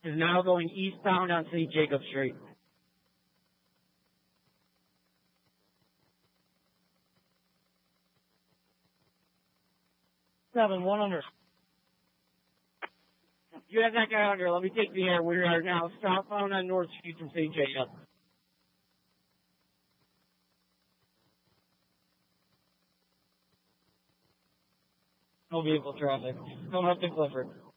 is now going eastbound on St. Jacob Street. One under. You have that guy under. Let me take the air. We are now southbound on North Street from St. Jacob. No vehicle traffic. Come up to Clifford.